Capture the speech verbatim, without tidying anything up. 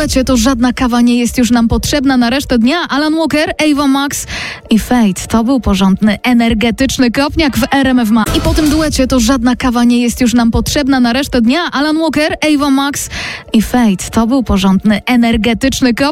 duecie to żadna kawa nie jest już nam potrzebna na resztę dnia. Alan Walker, Ava Max i Fate. To był porządny, energetyczny kopniak w R M F Ma. I po tym duecie to żadna kawa nie jest już nam potrzebna na resztę dnia. Alan Walker, Ava Max i Fate. To był porządny, energetyczny kopniak.